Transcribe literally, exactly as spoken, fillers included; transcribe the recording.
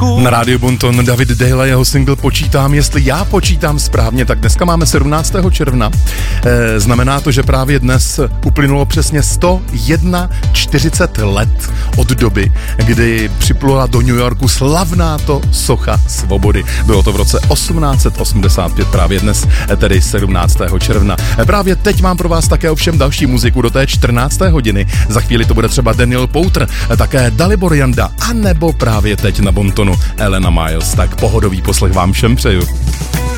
Vašku. Na rádiu Bonton David Dale, jeho single Počítám, jestli já počítám správně, tak dneska máme sedmnáctého června. E, znamená to, že právě dnes uplynulo přesně sto čtyřicet jedna let od doby, kdy připlula do New Yorku slavná to socha svobody. Bylo to v roce osmnáct osmdesát pět, právě dnes, tedy sedmnáctého června. E, právě teď mám pro vás také ovšem další muziku do té čtrnácté hodiny. Za chvíli to bude třeba Daniel Powter, e, také Dalibor Janda, a nebo právě teď na Bontonu Elena Miles. Tak pohodový poslech vám všem přeju.